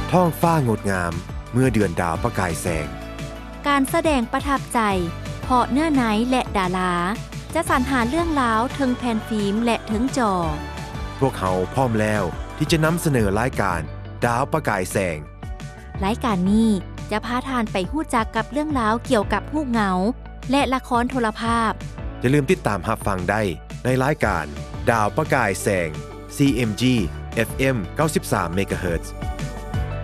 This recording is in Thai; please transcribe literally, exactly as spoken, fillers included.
ท้องฟ้างดงามเมื่อเดือนดาวประกายแสงการแสดงประทับใจเพาะเนื้อไหนและดาราจะสรรหาเรื่องราวถึงแผ่นฟิล์มและถึงจอพวกเขาพร้อมแล้วที่จะนำเสนอรายการดาวประกายแสงรายการนี้จะพาทานไปฮู้จักกับเรื่องราวเกี่ยวกับฮูกเหงาและละครโทรภาพอย่าลืมติดตามรับฟังได้ในรายการดาวประกายแสง ซี เอ็ม จี เอฟ เอ็ม เก้าสิบสาม เมกะเฮิรตซ์